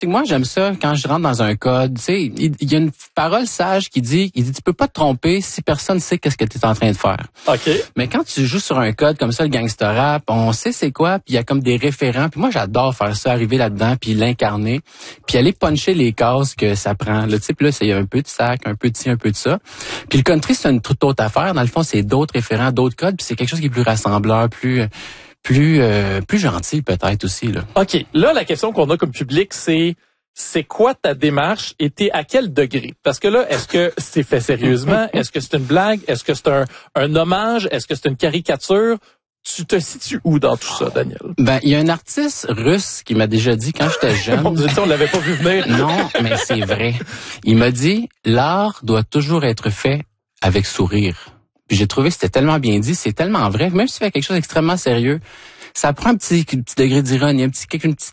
Moi, j'aime ça quand je rentre dans un code. Tu sais, il y a une parole sage qui dit, tu peux pas te tromper si personne sait qu'est-ce que tu es en train de faire. OK. Mais quand tu joues sur un code comme ça, le gangster rap, on sait c'est quoi, puis il y a comme des référents. Puis moi, j'adore faire ça, arriver là-dedans, puis l'incarner, puis aller puncher les cases que ça prend. Le type là, il y a un peu de sac, un peu de ci, un peu de ça. Puis le country, c'est une toute autre affaire. Dans le fond, c'est d'autres référents, d'autres codes, puis c'est quelque chose qui est plus rassembleur, plus gentil peut-être aussi là. OK. Là, la question qu'on a comme public, c'est quoi ta démarche et t'es à quel degré? Parce que là, est-ce que c'est fait sérieusement? Est-ce que c'est une blague? Est-ce que c'est un hommage? Est-ce que c'est une caricature? Tu te situes où dans tout ça, Daniel? Ben, il y a un artiste russe qui m'a déjà dit quand j'étais jeune. On l'avait pas vu venir. Non, mais c'est vrai. Il m'a dit, l'art doit toujours être fait avec sourire. Puis j'ai trouvé que c'était tellement bien dit, c'est tellement vrai. Même si tu fais quelque chose d'extrêmement sérieux, ça prend un petit degré d'ironie, un petit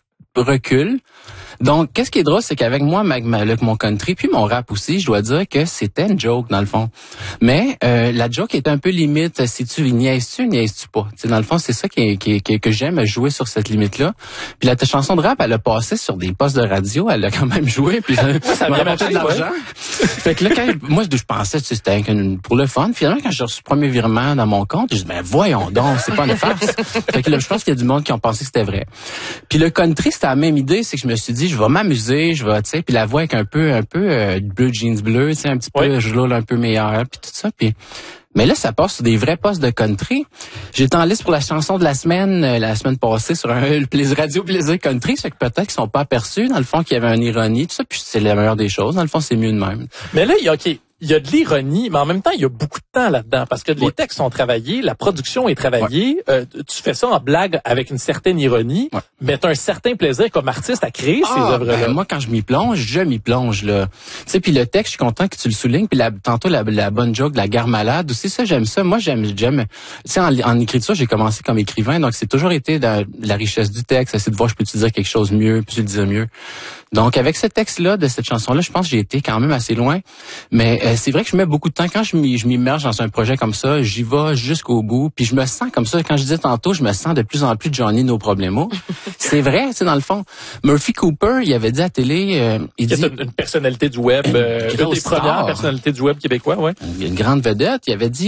recul. Donc, qu'est-ce qui est drôle, c'est qu'avec moi, mon country, puis mon rap aussi, je dois dire que c'était une joke, dans le fond. Mais la joke est un peu limite, si tu niaises-tu ou niaises-tu pas. T'sais, dans le fond, c'est ça que j'aime, jouer sur cette limite-là. Puis la chanson de rap, elle a passé sur des postes de radio, elle a quand même joué, puis ça m'a rapporté de l'argent. Fait que là, moi, je pensais que c'était pour le fun. Finalement, quand j'ai reçu le premier virement dans mon compte, j'ai dit, ben voyons donc, c'est pas une farce. Fait que là, je pense qu'il y a du monde qui ont pensé que c'était vrai. Puis le country, c'était la même idée, c'est que je me suis dit, je vais m'amuser, tu sais, puis la voix avec un peu bleu jeans bleu, tu sais, un petit peu, je roule un peu meilleur, puis tout ça, puis mais là, ça passe sur des vrais postes de country. J'étais en liste pour la chanson de la semaine passée sur un Radio Plaisir Country, c'est que peut-être qu'ils sont pas aperçus, dans le fond, qu'il y avait une ironie, tout ça, puis c'est la meilleure des choses. Dans le fond, c'est mieux de même. Mais là, il y a de l'ironie, mais en même temps, il y a beaucoup de temps là-dedans, parce que les textes sont travaillés, la production est travaillée, tu fais ça en blague avec une certaine ironie, mais t'as un certain plaisir comme artiste à créer ces œuvres-là. Ben, moi, quand je m'y plonge, là. Tu sais, puis le texte, je suis content que tu le soulignes, puis tantôt, la bonne joke de la gare malade aussi, ça, j'aime ça. Moi, j'aime, tu sais, en écriture, j'ai commencé comme écrivain, donc c'est toujours été la richesse du texte, essayer de voir, je peux-tu dire quelque chose mieux, puis je le dire mieux. Donc, avec ce texte-là, de cette chanson-là, je pense que j'ai été quand même assez loin. Mais c'est vrai que je mets beaucoup de temps. Quand je m'immerge dans un projet comme ça, j'y vais jusqu'au bout. Puis je me sens comme ça. Quand je disais tantôt, je me sens de plus en plus Johnny No Problemo. C'est vrai, tu sais, dans le fond. Murphy Cooper, il avait dit à la télé... il dit une personnalité du web, une des premières personnalités du web québécois, ouais. Une grande vedette.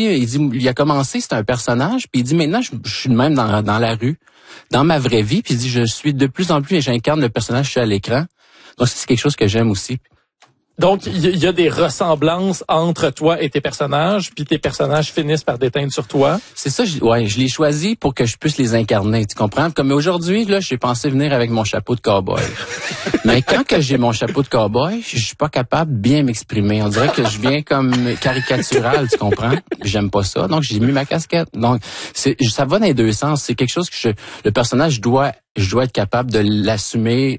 Il a commencé, c'était un personnage. Puis il dit, maintenant, je suis de même dans la rue, dans ma vraie vie. Puis il dit, je suis de plus en plus, et j'incarne le personnage que je suis à l'écran. Donc, c'est quelque chose que j'aime aussi. Donc, il y a des ressemblances entre toi et tes personnages, puis tes personnages finissent par déteindre sur toi. C'est ça, je l'ai choisi pour que je puisse les incarner, tu comprends? Comme aujourd'hui, là, j'ai pensé venir avec mon chapeau de cow-boy. Mais quand que j'ai mon chapeau de cow-boy, je suis pas capable de bien m'exprimer. On dirait que je viens comme caricatural, tu comprends? J'aime pas ça, donc j'ai mis ma casquette. Donc, ça va dans les deux sens. C'est quelque chose que le personnage je dois être capable de l'assumer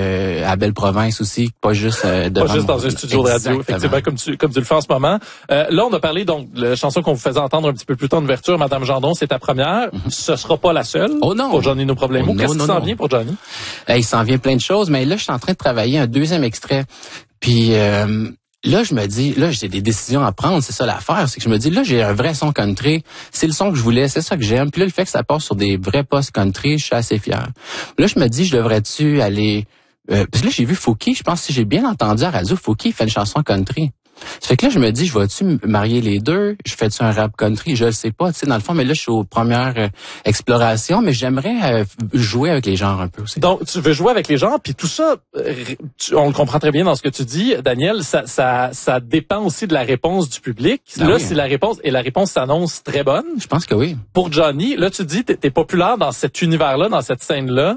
à Belle-Province aussi, pas juste devant pas juste dans un studio de radio, effectivement, comme tu le fais en ce moment. Là, on a parlé donc de la chanson qu'on vous faisait entendre un petit peu plus tôt en ouverture, Madame Gendron, c'est ta première. Ce sera pas la seule. Oh non. Pour Johnny No Problemo. Qu'est-ce qui s'en vient pour Johnny? Il s'en vient plein de choses, mais là, je suis en train de travailler un deuxième extrait. Puis là, je me dis, là, j'ai des décisions à prendre, c'est ça l'affaire, c'est que je me dis, là, j'ai un vrai son country, c'est le son que je voulais, c'est ça que j'aime. Puis là, le fait que ça passe sur des vrais postes country, je suis assez fier. Là, je me dis, je devrais-tu aller... parce que là, j'ai vu Fouki, je pense que si j'ai bien entendu à la radio, Fouki, il fait une chanson country. Ça fait que là, je me dis, je vais-tu marier les deux? Je fais-tu un rap country? Je le sais pas, tu sais, dans le fond, mais là, je suis aux premières explorations, mais j'aimerais jouer avec les genres un peu aussi. Donc, tu veux jouer avec les genres, puis tout ça, on le comprend très bien dans ce que tu dis, Daniel, ça dépend aussi de la réponse du public. Là, si la réponse s'annonce très bonne. Je pense que oui. Pour Johnny, là, tu dis, t'es populaire dans cet univers-là, dans cette scène-là.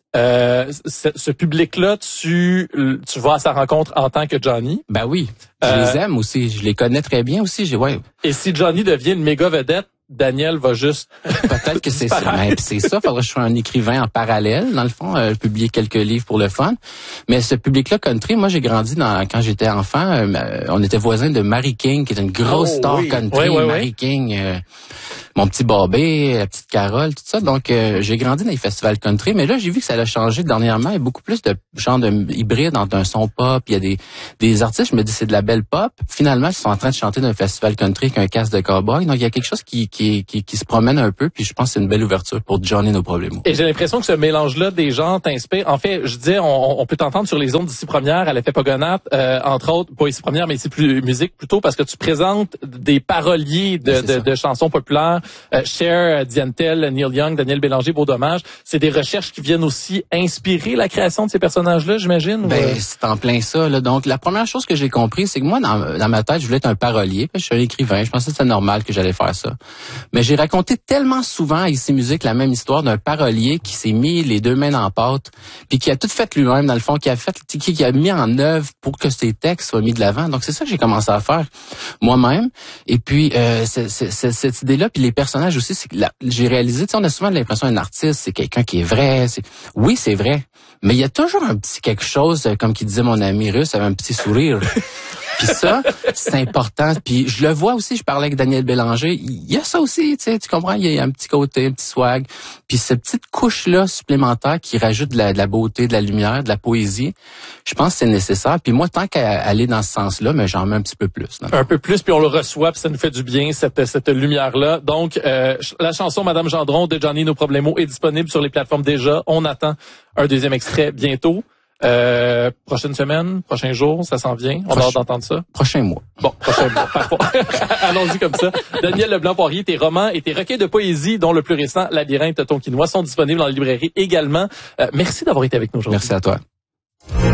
Ce public-là, tu vas à sa rencontre en tant que Johnny. Ben oui. Je les aime aussi. Je les connais très bien aussi. Et si Johnny devient une méga vedette, Daniel va juste... Peut-être que c'est ça. Ben, c'est ça. Faudrait que je sois un écrivain en parallèle, dans le fond, publier quelques livres pour le fun. Mais ce public-là country, moi, j'ai grandi quand j'étais enfant. On était voisins de Mary King, qui est une grosse star country. Mary King... mon petit Bobé, la petite Carole, tout ça. Donc, j'ai grandi dans les festivals country, mais là, j'ai vu que ça a changé dernièrement. Il y a beaucoup plus de genre de hybride entre un son pop. Il y a des artistes, je me dis, c'est de la belle pop. Finalement, ils sont en train de chanter dans un festival country avec un casque de cowboy. Donc, il y a quelque chose qui se promène un peu, puis je pense que c'est une belle ouverture pour Johnny No Problemo. Et j'ai l'impression que ce mélange-là des gens t'inspire. En fait, je disais, on peut t'entendre sur les ondes d'ici première à l'effet Pogonat, entre autres, pas ici première, mais ici plus musique plutôt, parce que tu présentes des paroliers de chansons populaires. Cher, Diantel, Neil Young, Daniel Bélanger, Beau Dommage. C'est des recherches qui viennent aussi inspirer la création de ces personnages-là, j'imagine? Ben, c'est en plein ça, là. Donc, la première chose que j'ai compris, c'est que moi, dans ma tête, je voulais être un parolier. Je suis un écrivain. Je pensais que c'était normal que j'allais faire ça. Mais j'ai raconté tellement souvent à Ici Musique la même histoire d'un parolier qui s'est mis les deux mains dans la pâte, puis qui a tout fait lui-même, dans le fond, qui a mis en œuvre pour que ses textes soient mis de l'avant. Donc, c'est ça que j'ai commencé à faire moi-même. Et puis, cette idée-là, puis les personnages aussi, c'est que j'ai réalisé, tu sais, on a souvent l'impression qu'un artiste, c'est quelqu'un qui est vrai. Oui, c'est vrai. Mais il y a toujours un petit quelque chose, comme qui disait mon ami russe, avec un petit sourire. Puis ça, c'est important. Puis je le vois aussi, je parlais avec Daniel Bélanger, il y a ça aussi, tu sais, tu comprends, il y a un petit côté, un petit swag. Puis cette petite couche-là supplémentaire qui rajoute de la beauté, de la lumière, de la poésie, je pense que c'est nécessaire. Puis moi, tant qu'à aller dans ce sens-là, mais j'en mets un petit peu plus. Un peu plus, puis on le reçoit, puis ça nous fait du bien, cette lumière-là. Donc, la chanson Madame Gendron de Johnny No Problemo est disponible sur les plateformes déjà. On attend un deuxième extrait bientôt. Prochaine semaine, prochain jour, ça s'en vient. On a hâte d'entendre ça. Prochain mois. Bon, prochain mois. Parfait. Allons-y comme ça. Daniel Leblanc-Poirier, tes romans et tes recueils de poésie, dont le plus récent, Labyrinthe Tonkinois, sont disponibles dans la librairie également. Merci d'avoir été avec nous aujourd'hui. Merci à toi.